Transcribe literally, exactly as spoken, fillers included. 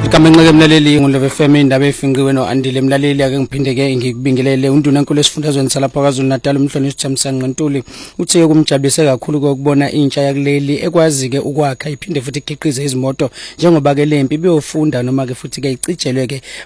Kamenqeke mlaleli ngolove F M indaba efinqiwe no Andile mlaleli ake ngiphinde ke ngikubingelele undunankulu esifundazweni salapha kwaZulu Natal umhlonishwa Thamsanqa Ntuli uthe kumjabulise kakhulu kokubona intsha yakuleli ekwazi ke ukwakha iphinde futhi ikhiqize izimoto njengoba ke lempi beyofunda noma ke futhi ke icijelwe ke